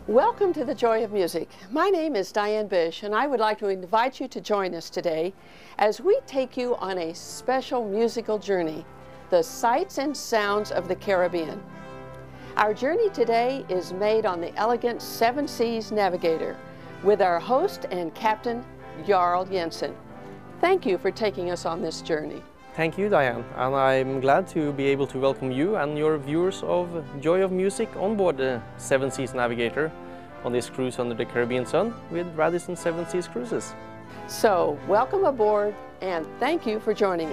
Welcome to the Joy of Music. My name is Diane Bish, and I would like to invite you to join us today as we take you on a special musical journey, the sights and sounds of the Caribbean. Our journey today is made on the elegant Seven Seas Navigator with our host and captain, Jarl Jensen. Thank you for taking us on this journey. Thank you, Diane, and I'm glad to be able to welcome you and your viewers of Joy of Music on board the Seven Seas Navigator on this cruise under the Caribbean sun with Radisson Seven Seas Cruises. So, welcome aboard and thank you for joining us.